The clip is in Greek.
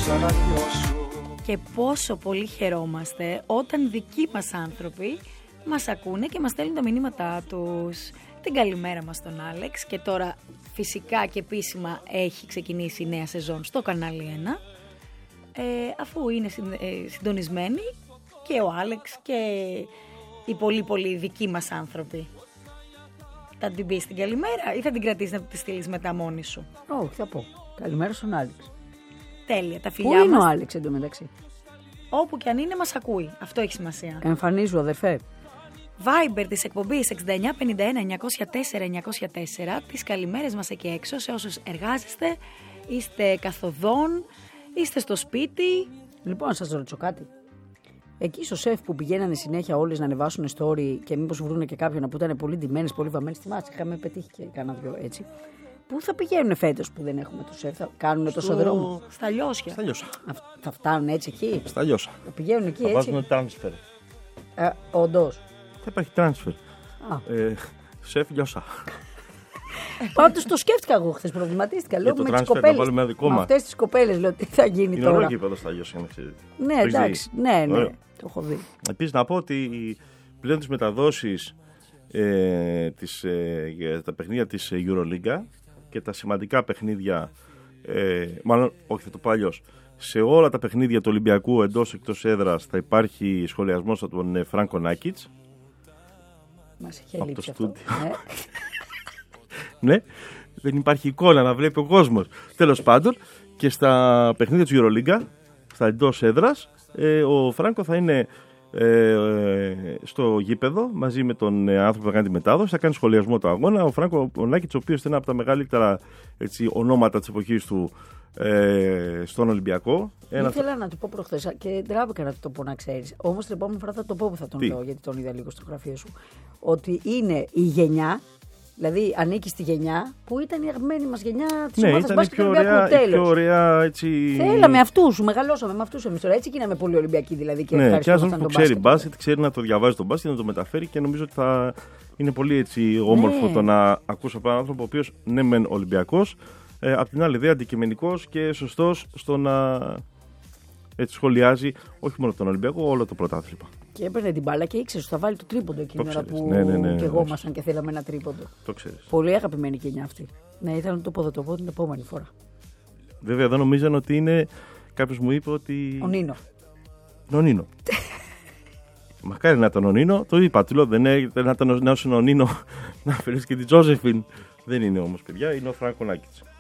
Και πόσο πολύ χαιρόμαστε όταν δικοί μας άνθρωποι μας ακούνε και μας στέλνουν τα μηνύματά τους. Την καλημέρα μας στον Άλεξ, και τώρα φυσικά και επίσημα έχει ξεκινήσει η νέα σεζόν στο κανάλι 1, αφού είναι συντονισμένοι και ο Άλεξ και οι πολύ πολύ δικοί μας άνθρωποι. Θα την πεις την καλημέρα ή θα την κρατήσεις να τη στείλεις μετά μόνη σου? Όχι, θα πω. Καλημέρα στον Άλεξ. Τέλεια, τα φιλιά μας. Πού είναι ο Άλεξ εντωμεταξύ? Όπου κι αν είναι μας ακούει, αυτό έχει σημασία. Εμφανίζου αδερφέ. Viber της εκπομπής 6951 904 904. Τις καλημέρες μας εκεί έξω σε όσους εργάζεστε, είστε καθοδόν, είστε στο σπίτι. Λοιπόν, σας ρωτήσω κάτι. Εκεί στο σεφ που πηγαίνανε συνέχεια όλες να ανεβάσουν story και μήπως βρούνε και κάποιον που ήταν πολύ ντυμένες, πολύ βαμμένες, θυμάσαι, είχαμε πετύχει και κάνα δυο έτσι. Πού θα πηγαίνουν φέτος που δεν έχουμε το σεφ, θα κάνουν τόσο δρόμο? Στα Λιώσια. Θα φτάνουν έτσι εκεί? Στα Λιώσια. Θα πηγαίνουν εκεί θα έτσι? βάζουν transfer. Όντως. Θα υπάρχει transfer. Σεφ Λιώσια. Πάντως το σκέφτηκα εγώ χθες, προβληματίστηκα. Λέω με τις κοπέλες. Με αυτές τις κοπέλες, λέω τι θα γίνει είναι τώρα. Είναι ωραίο γήπεδο στα Λιώσια, να ξέρετε. Ναι, εντάξει. Ναι, το έχω δει. Επίσης να πω ότι πλέον τις μεταδόσεις για τα παιχνίδια της EuroLeague και τα σημαντικά παιχνίδια, μάλλον όχι, θα το πω αλλιώς, σε όλα τα παιχνίδια του Ολυμπιακού εντός εκτός έδρας θα υπάρχει σχολιασμός από τον Φράνκο Νάκιτς. Μας είχε λείψει αυτό. Ναι, δεν υπάρχει εικόνα να βλέπει ο κόσμος. Τέλος πάντων, και στα παιχνίδια της EuroLeague, στα εντός έδρας, ο Φράνκο θα είναι στο γήπεδο μαζί με τον άνθρωπο που θα κάνει τη μετάδοση, θα κάνει σχολιασμό του αγώνα. Ο Φράνκο Νάκιτς, ο οποίος είναι ένα από τα μεγαλύτερα ονόματα της εποχής του στον Ολυμπιακό. Ήθελα να του πω προχθές και τράβηκα να το πω, να ξέρεις. Όμως την επόμενη φορά θα το πω που θα τον λέω, γιατί τον είδα λίγο στο γραφείο σου. Ότι είναι η γενιά, δηλαδή ανήκει στη γενιά που ήταν η αγαπημένη μας γενιά της ομάδας μπάσκετ του Ολυμπιακού. Τέλος. Πιο ωραία, έτσι. Θέλαμε αυτούς, μεγαλώσαμε με αυτούς εμείς τώρα. Έτσι γίναμε πολύ Ολυμπιακοί δηλαδή. Και ναι, και άνθρωπος που ξέρει μπάσκετ, ξέρει να το διαβάζει τον μπάσκετ, να το μεταφέρει, και νομίζω ότι θα είναι πολύ έτσι όμορφο το να ακούσω από έναν άνθρωπο ο οποίος ναι μεν Ολυμπιακός, απ' την άλλη ιδέα αντικειμενικός και σωστός στο να έτσι σχολιάζει όχι μόνο τον Ολυμπιακό, όλο το πρωτάθλημα. Και έπαιρνε την μπάλα και ήξερε ότι θα βάλει το τρίποντο εκείνη την ώρα που και εγώ ήμασταν και θέλαμε ένα τρίποντο. Το ξέρεις. Πολύ αγαπημένη γενιά αυτή. Ναι, ήθελα να το πω, θα το πω την επόμενη φορά. Βέβαια, δεν νομίζαν ότι είναι. Κάποιος μου είπε ότι. Ο Νίνο. Μακάρι να ήταν ο Νίνο. Το είπα, του λέω, δεν ήταν ο Νίνο να φέρει και την Τζόζεφιν. Δεν είναι όμως, παιδιά, είναι ο Φράνκο Νάκιτς.